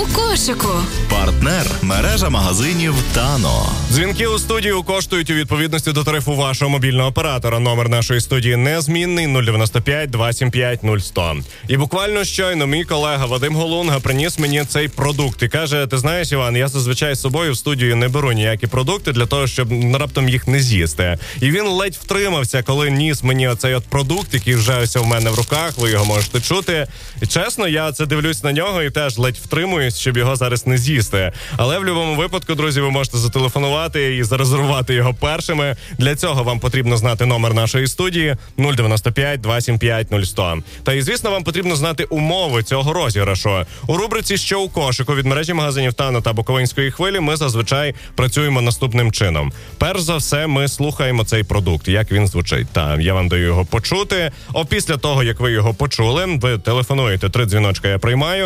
у кошику. Партнер – мережа магазинів «Тано». Дзвінки у студію коштують у відповідності до тарифу вашого мобільного оператора. Номер нашої студії незмінний 095 275 0100. І буквально щойно мій колега Вадим Голунга приніс мені цей продукт і каже: ти знаєш, Іван, я зазвичай з собою в студію не беру ніякі продукти для того, щоб раптом їх не з'їсти. І він ледь втримався, коли ніс мені оцей от продукт, який вже ось у мене в руках, ви його можете чути. І чесно, я це дивлюсь на нього і теж ледь втримуюсь, щоб його зараз не з'їсти. Але в будь-якому випадку, друзі, ви можете зателефонувати і зарезервувати його першими. Для цього вам потрібно знати номер нашої студії 095 275 0100. Та і, звісно, вам потрібно знати умови цього розіграшу. У рубриці «Що у кошику» від мережі магазинів «Тано» та «Буковинської хвилі» ми зазвичай працюємо наступним чином. Перш за все, ми слухаємо цей продукт, як він звучить. Та я вам даю його почути. Після того, як ви його почули, ви телефонуєте, 3 дзвіночка я приймаю.